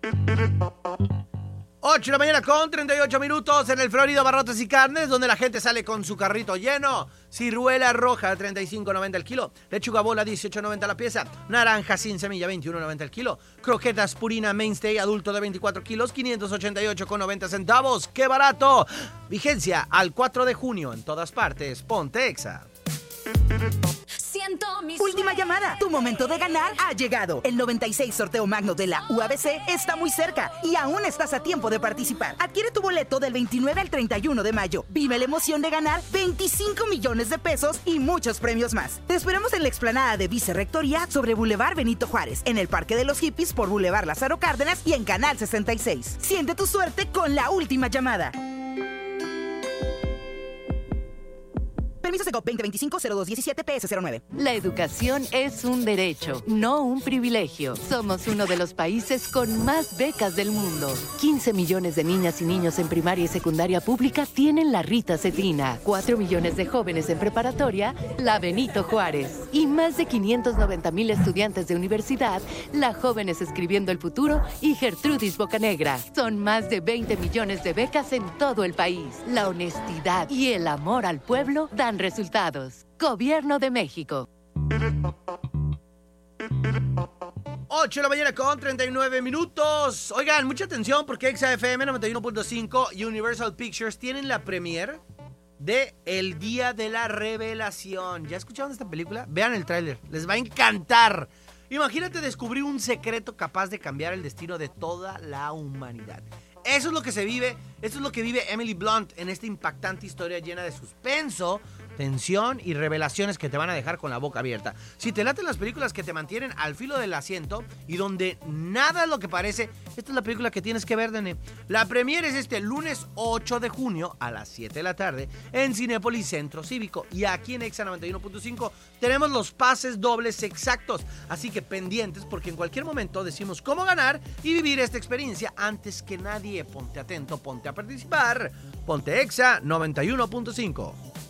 8 de la mañana con 38 minutos en el Florido Barrotes y Carnes, donde la gente sale con su carrito lleno. Ciruela roja, 35.90 el kilo. Lechuga bola, 18.90 la pieza. Naranja sin semilla, 21.90 el kilo. Croquetas Purina Mainstay, adulto de 24 kilos, 588,90 centavos. ¡Qué barato! Vigencia al 4 de junio en todas partes. Ponte Exa. Última llamada. Tu momento de ganar ha llegado. El 96 sorteo magno de la UABC está muy cerca y aún estás a tiempo de participar. Adquiere tu boleto del 29 al 31 de mayo. Vive la emoción de ganar 25 millones de pesos y muchos premios más. Te esperamos en la explanada de Vicerrectoría sobre Boulevard Benito Juárez, en el Parque de los Hippies por Boulevard Lázaro Cárdenas y en Canal 66. Siente tu suerte con la última llamada. Permiso Segov 2025-0217-PS09. La educación es un derecho, no un privilegio. Somos uno de los países con más becas del mundo. 15 millones de niñas y niños en primaria y secundaria pública tienen la Rita Cetrina. 4 millones de jóvenes en preparatoria, la Benito Juárez. Y más de 590,000 estudiantes de universidad, la Jóvenes Escribiendo el Futuro y Gertrudis Bocanegra. Son más de 20 millones de becas en todo el país. La honestidad y el amor al pueblo dan resultados. Gobierno de México. 8 de la mañana con 39 minutos. Oigan, mucha atención porque Exa FM 91.5 y Universal Pictures tienen la premiere de El Día de la Revelación. ¿Ya escucharon esta película? Vean el tráiler, les va a encantar. Imagínate descubrir un secreto capaz de cambiar el destino de toda la humanidad. Eso es lo que se vive, eso es lo que vive Emily Blunt en esta impactante historia llena de suspenso, tensión y revelaciones que te van a dejar con la boca abierta. Si te laten las películas que te mantienen al filo del asiento y donde nada es lo que parece, esta es la película que tienes que ver, Dene. La premiere es este lunes 8 de junio a las 7 de la tarde en Cinépolis Centro Cívico. Y aquí en Exa 91.5 tenemos los pases dobles exactos. Así que pendientes porque en cualquier momento decimos cómo ganar y vivir esta experiencia antes que nadie. Ponte atento, ponte a participar. Ponte Exa 91.5.